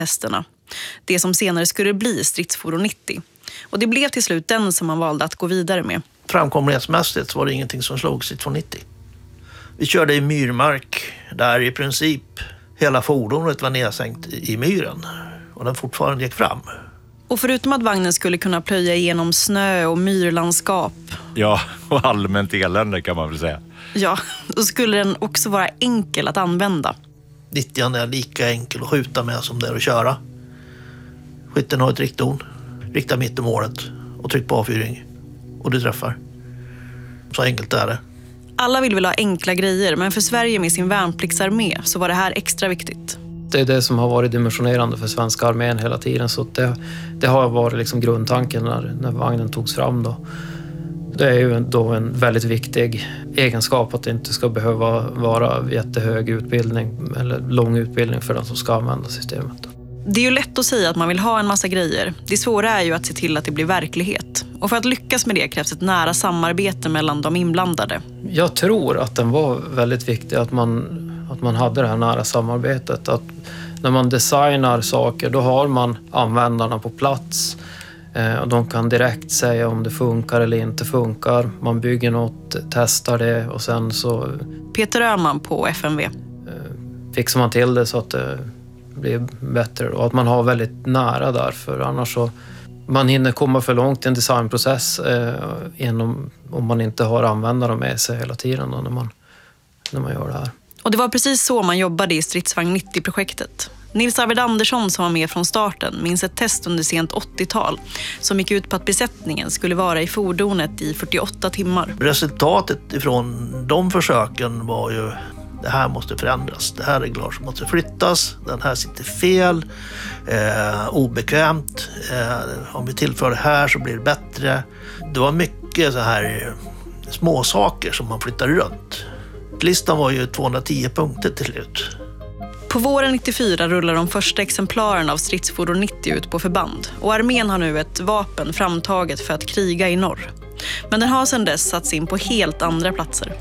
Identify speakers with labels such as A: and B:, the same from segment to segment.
A: testerna. Det som senare skulle bli stridsfordon 90. Och det blev till slut den som man valde att gå vidare med.
B: Framkomlighetsmässigt var det ingenting som slog stridsfordon 90. Vi körde i myrmark där i princip hela fordonet var nedsänkt i myren och den fortfarande gick fram.
A: Och förutom att vagnen skulle kunna plöja igenom snö och myrlandskap.
C: Ja, och allmänt elände kan man väl säga.
A: Ja, då skulle den också vara enkel att använda.
B: 90 är lika enkel att skjuta med som det är att köra. Skytten har ett rikttorn, riktar mitt i målet och tryck på avfyring och du träffar. Så enkelt är det.
A: Alla vill väl ha enkla grejer, men för Sverige med sin värnpliktsarmé så var det här extra viktigt.
D: Det är det som har varit dimensionerande för svenska armén hela tiden, så det har varit liksom grundtanken när vagnen togs fram då. Det är ju då en väldigt viktig egenskap att det inte ska behöva vara jättehög utbildning eller lång utbildning för den som ska använda systemet.
A: Det är ju lätt att säga att man vill ha en massa grejer. Det svåra är ju att se till att det blir verklighet. Och för att lyckas med det krävs ett nära samarbete mellan de inblandade.
D: Jag tror att den var väldigt viktig, att man hade det här nära samarbetet. Att när man designar saker, då har man användarna på plats. Och de kan direkt säga om det funkar eller inte funkar. Man bygger något, testar det och sen så...
A: Peter Öhman på FMV.
D: Fixar man till det så att det blir bättre. Och att man har väldigt nära där, för annars så... Man hinner komma för långt i en designprocess om man inte har användare med sig hela tiden då, när man gör det här.
A: Och det var precis så man jobbade i Stridsvagn 90-projektet. Nils Arvid Andersson som var med från starten minns ett test under sent 80-tal som gick ut på att besättningen skulle vara i fordonet i 48 timmar.
B: Resultatet ifrån de försöken var ju: det här måste förändras, det här reglage måste flyttas, den här sitter fel, obekvämt, om vi tillför det här så blir det bättre. Det var mycket så här små saker som man flyttade runt. Listan var ju 210 punkter till slut.
A: På våren 94 rullar de första exemplaren av stridsfordon 90 ut på förband och armén har nu ett vapen framtaget för att kriga i norr. Men den har sedan dess satts in på helt andra platser.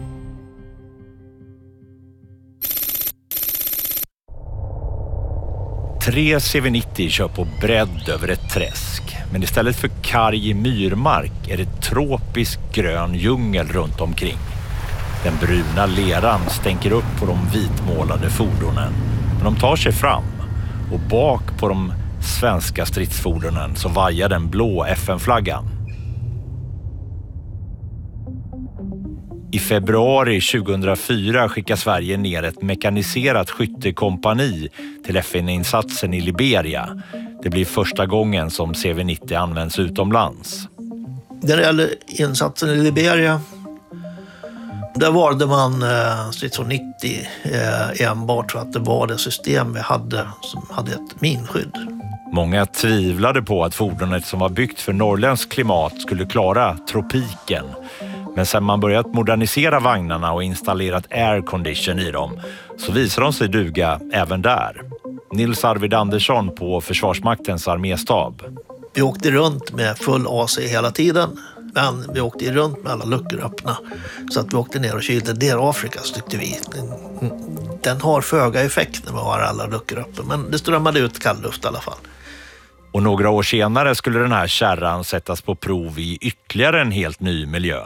C: Tre CV90 kör på bredd över ett träsk. Men istället för karg myrmark är det tropisk grön djungel runt omkring. Den bruna leran stänker upp på de vitmålade fordonen. Men de tar sig fram. Och bak på de svenska stridsfordonen så vajar den blå FN-flaggan. I februari 2004 skickar Sverige ner ett mekaniserat skyttekompani till FN-insatsen i Liberia. Det blir första gången som CV90 används utomlands.
B: När det gäller insatsen i Liberia, där valde man stridsfordon 90 enbart för att det var det system vi hade som hade ett minskydd.
C: Många tvivlade på att fordonet som var byggt för norrländsk klimat skulle klara tropiken. Men sen man börjat modernisera vagnarna och installerat aircondition i dem så visar de sig duga även där. Nils Arvid Andersson på Försvarsmaktens arméstab.
B: Vi åkte runt med full AC hela tiden, men vi åkte runt med alla luckor öppna. Så att vi åkte ner och kylde ner Afrika, så tyckte vi. Den har föga effekt när vi har alla luckor öppna, men det strömmade ut kall luft i alla fall.
C: Och några år senare skulle den här kärran sättas på prov i ytterligare en helt ny miljö.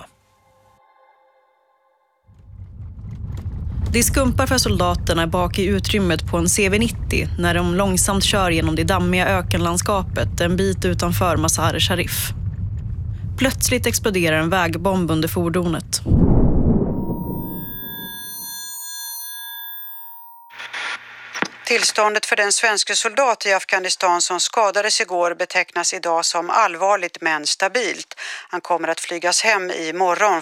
A: Det skumpar för soldaterna bak i utrymmet på en CV90 när de långsamt kör genom det dammiga ökenlandskapet en bit utanför Mazar-e Sharif. Plötsligt exploderar en vägbomb under fordonet.
E: Tillståndet för den svenska soldat i Afghanistan som skadades igår betecknas idag som allvarligt men stabilt. Han kommer att flygas hem imorgon.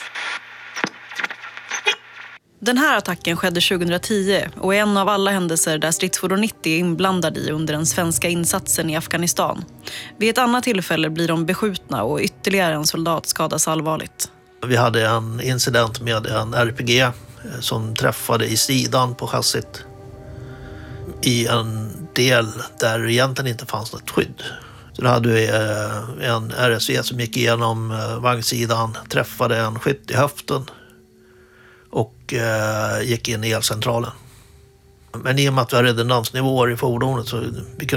A: Den här attacken skedde 2010 och är en av alla händelser där stridsfordon 90 är inblandad i under den svenska insatsen i Afghanistan. Vid ett annat tillfälle blir de beskjutna och ytterligare en soldat skadas allvarligt.
B: Vi hade en incident med en RPG som träffade i sidan på chassit i en del där det egentligen inte fanns något skydd. Så då hade vi en RSV som gick igenom vagnsidan, träffade en skytt i höften och gick in i elcentralen. Men i och med att vi har redundansnivåer i fordonet så vi kunde